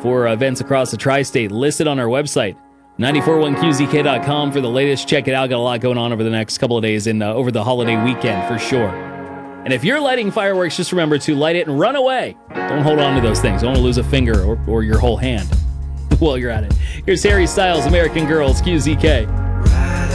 for events across the tri-state listed on our website, 941qzk.com for the latest. Check it out. Got a lot going on over the next couple of days and over the holiday weekend for sure. And if you're lighting fireworks, just remember to light it and run away. Don't hold on to those things. Don't want to lose a finger or your whole hand while you're at it. Here's Harry Styles, American Girls, QZK.